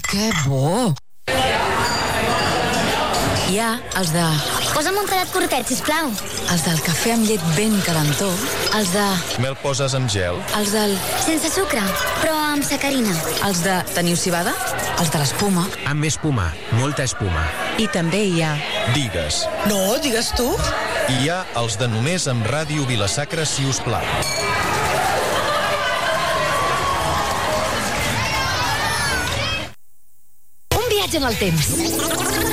Que bo! Hi ha els de... Posa'm un talet curtet, sisplau. Els del cafè amb llet ben calentó. Els de... Me'l poses amb gel? Els del... Sense sucre, però amb sacarina. Els de... Teniu cibada? Els de l'espuma. Amb espuma, molta espuma. I també hi ha... Digues. No, digues tu. Hi ha els de només amb Ràdio Vila-sacra, si us plau. Un viatge en el temps.